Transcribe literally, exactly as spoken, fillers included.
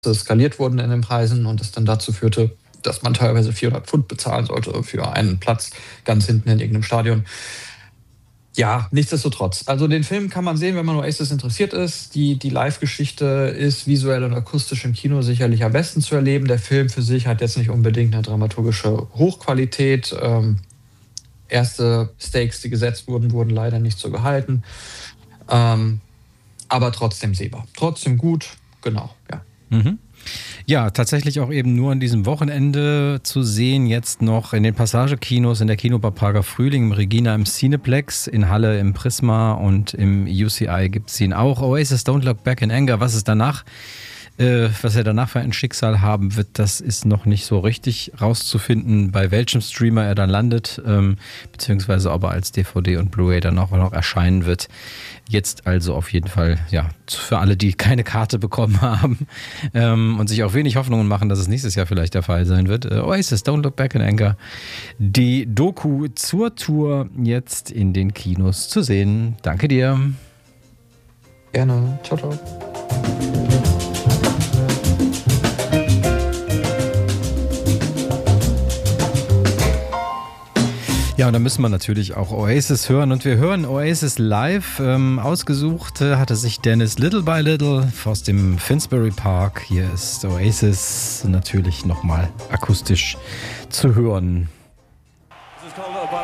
skaliert wurden in den Preisen und das dann dazu führte, dass man teilweise vierhundert Pfund bezahlen sollte für einen Platz ganz hinten in irgendeinem Stadion. Ja, nichtsdestotrotz. Also den Film kann man sehen, wenn man Oasis interessiert ist. Die, die Live-Geschichte ist visuell und akustisch im Kino sicherlich am besten zu erleben. Der Film für sich hat jetzt nicht unbedingt eine dramaturgische Hochqualität. Ähm, erste Stakes, die gesetzt wurden, wurden leider nicht so gehalten. Ähm, aber trotzdem sehbar. Trotzdem gut, genau, ja. Mhm. Ja, tatsächlich auch eben nur an diesem Wochenende zu sehen, jetzt noch in den Passagekinos, in der Kinobar Prager Frühling, im Regina, im Cineplex, in Halle, im Prisma und im U C I gibt es ihn auch. Oasis, Don't Look Back in Anger, was es danach äh, was er danach für ein Schicksal haben wird, das ist noch nicht so richtig rauszufinden, bei welchem Streamer er dann landet, ähm, beziehungsweise ob er als D V D und Blu-ray dann auch noch erscheinen wird. Jetzt also auf jeden Fall, ja, für alle, die keine Karte bekommen haben ähm, und sich auch wenig Hoffnungen machen, dass es nächstes Jahr vielleicht der Fall sein wird. Äh, Oasis, Don't Look Back in Anger. Die Doku zur Tour jetzt in den Kinos zu sehen. Danke dir. Gerne. Ciao, ciao. Ja, und da müssen wir natürlich auch Oasis hören. Und wir hören Oasis live. Ähm, ausgesucht äh, hatte sich Dennis Little by Little aus dem Finsbury Park. Hier ist Oasis natürlich nochmal akustisch zu hören.